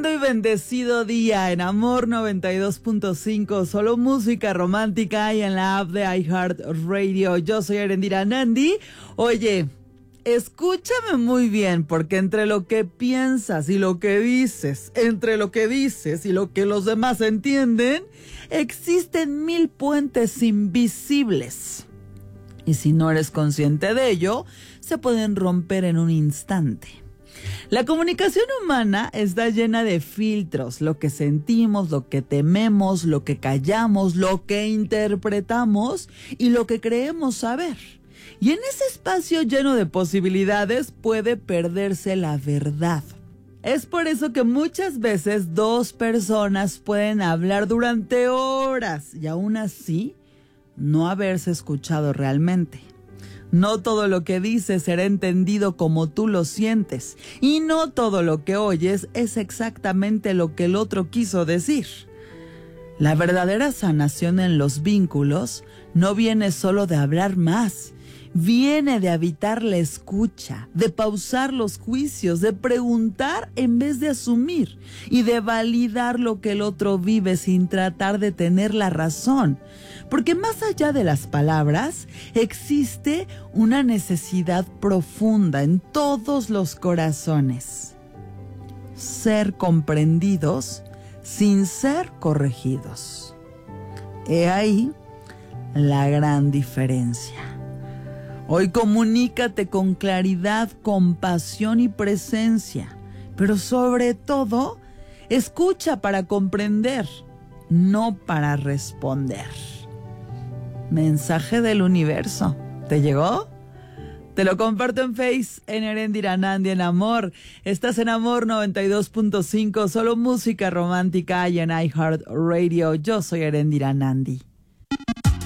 lindo y bendecido día en Amor 92.5, solo música romántica y en la app de iHeartRadio. Yo soy Erendira Nandi. Oye, escúchame muy bien, porque entre lo que piensas y lo que dices, entre lo que dices y lo que los demás entienden, existen 1000 puentes invisibles. Y si no eres consciente de ello, se pueden romper en un instante. La comunicación humana está llena de filtros, lo que sentimos, lo que tememos, lo que callamos, lo que interpretamos y lo que creemos saber. Y en ese espacio lleno de posibilidades puede perderse la verdad. Es por eso que muchas veces dos personas pueden hablar durante horas y aún así no haberse escuchado realmente. No todo lo que dices será entendido como tú lo sientes, y no todo lo que oyes es exactamente lo que el otro quiso decir. La verdadera sanación en los vínculos no viene solo de hablar más, viene de habitar la escucha, de pausar los juicios, de preguntar en vez de asumir y de validar lo que el otro vive sin tratar de tener la razón. Porque más allá de las palabras, existe una necesidad profunda en todos los corazones: ser comprendidos sin ser corregidos. He ahí la gran diferencia. Hoy comunícate con claridad, compasión y presencia, pero sobre todo, escucha para comprender, no para responder. Mensaje del universo. ¿Te llegó? Te lo comparto en Face, en Erendira Nandi en Amor. Estás en Amor 92.5, solo música romántica y en iHeartRadio. Yo soy Erendira Nandi.